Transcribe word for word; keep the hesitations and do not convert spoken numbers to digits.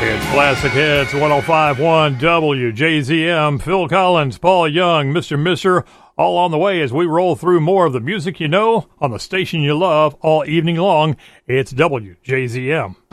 Classic Hits, one oh five point one W J Z M, Phil Collins, Paul Young, Mister Misser, all on the way as we roll through more of the music you know on the station you love all evening long. It's W J Z M.